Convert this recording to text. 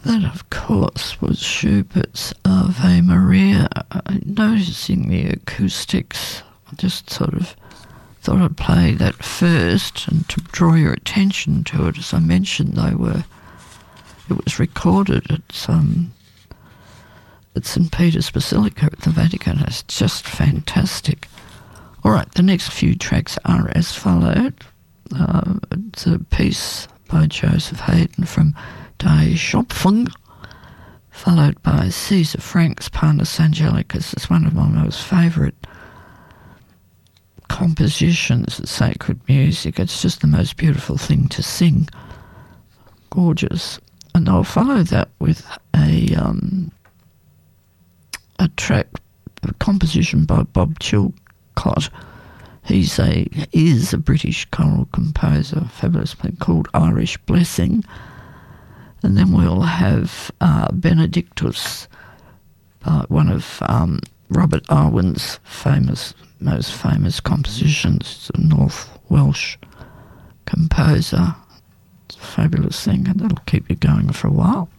That, of course, was Schubert's Ave Maria. Noticing the acoustics, I just sort of thought I'd play that first, and to draw your attention to it, as I mentioned, it was recorded at St. Peter's Basilica at the Vatican. It's just fantastic. All right, the next few tracks are as followed. It's a piece by Joseph Haydn from Die Schöpfung, followed by Caesar Frank's Panis Angelicus. It's one of my most favourite compositions of sacred music. It's just the most beautiful thing to sing. Gorgeous. And I'll follow that with a track, a composition by Bob Chilcott. He is a British choral composer, fabulously, called Irish Blessing. And then we'll have Benedictus, one of Robert Irwin's most famous compositions. It's a North Welsh composer. It's a fabulous thing, and that'll keep you going for a while.